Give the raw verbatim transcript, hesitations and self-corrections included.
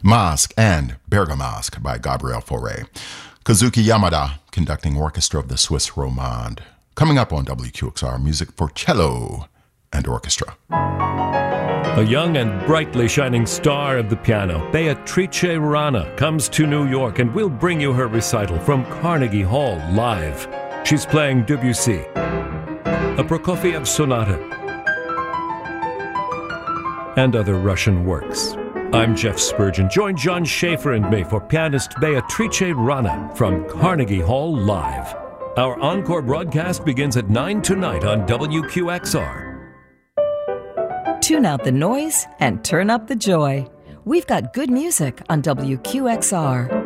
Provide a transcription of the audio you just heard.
Masque and Bergamasque by Gabriel Fauré. Kazuki Yamada conducting orchestra of the Swiss Romande. Coming up on W Q X R, music for cello and orchestra. A young and brightly shining star of the piano, Beatrice Rana, comes to New York and will bring you her recital from Carnegie Hall live. She's playing Debussy, a Prokofiev sonata, and other Russian works. I'm Jeff Spurgeon. Join John Schaefer and me for pianist Beatrice Rana from Carnegie Hall live. Our encore broadcast begins at nine tonight on W Q X R. Tune out the noise and turn up the joy. We've got good music on W Q X R.